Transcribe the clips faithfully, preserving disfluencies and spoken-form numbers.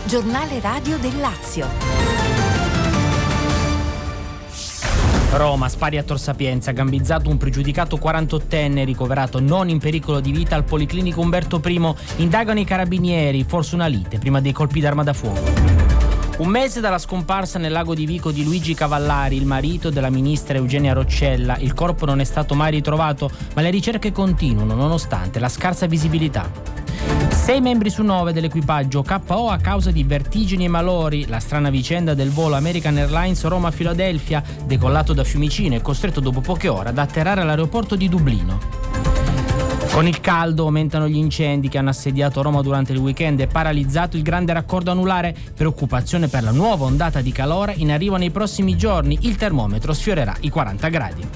Giornale radio del Lazio. Roma, spari a Tor Sapienza, gambizzato un pregiudicato quarantottenne ricoverato non in pericolo di vita al Policlinico Umberto I. Indagano i carabinieri, forse una lite prima dei colpi d'arma da fuoco. Un mese dalla scomparsa nel lago di Vico di Luigi Cavallari, il marito della ministra Eugenia Roccella. Il corpo non è stato mai ritrovato, ma le ricerche continuano nonostante la scarsa visibilità. Sei membri su nove dell'equipaggio K O a causa di vertigini e malori. La strana vicenda del volo American Airlines Roma-Philadelphia, decollato da Fiumicino e costretto dopo poche ore ad atterrare all'aeroporto di Dublino. Con il caldo aumentano gli incendi che hanno assediato Roma durante il weekend e paralizzato il grande raccordo anulare. Preoccupazione per la nuova ondata di calore in arrivo nei prossimi giorni. Il termometro sfiorerà i quaranta gradi.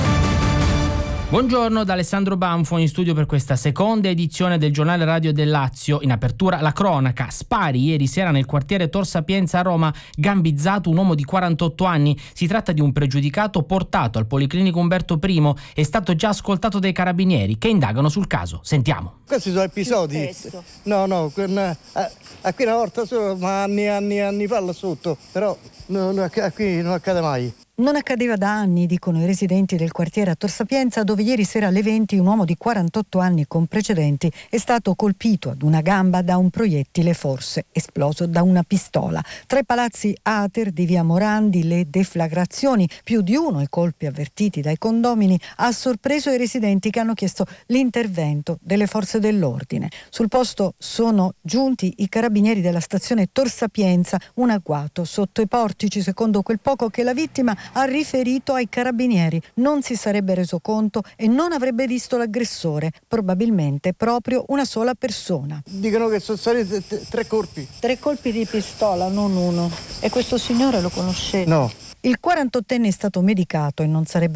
Buongiorno da Alessandro Banfo in studio per questa seconda edizione del Giornale Radio del Lazio. In apertura la cronaca. Spari ieri sera nel quartiere Tor Sapienza a Roma, gambizzato un uomo di quarantotto anni. Si tratta di un pregiudicato portato al Policlinico Umberto I. È stato già ascoltato dai carabinieri che indagano sul caso. Sentiamo. Questi sono episodi. No, no, a, a qui una volta solo, ma anni e anni e anni fa là sotto, però no, no, a qui non accade mai. Non accadeva da anni, dicono i residenti del quartiere a Tor Sapienza, dove ieri sera alle venti un uomo di quarantotto anni con precedenti è stato colpito ad una gamba da un proiettile, forse esploso da una pistola. Tra i palazzi Ater di via Morandi, le deflagrazioni, più di uno i colpi avvertiti dai condomini, ha sorpreso i residenti che hanno chiesto l'intervento delle forze dell'ordine. Sul posto sono giunti i carabinieri della stazione Tor Sapienza, un agguato sotto i portici, secondo quel poco che la vittima ha riferito ai carabinieri. Non si sarebbe reso conto e non avrebbe visto l'aggressore, probabilmente proprio una sola persona. Dicono che sono stati t- tre colpi. Tre colpi di pistola, non uno. E questo signore lo conoscete? No. Il quarantottenne è stato medicato e non sarebbe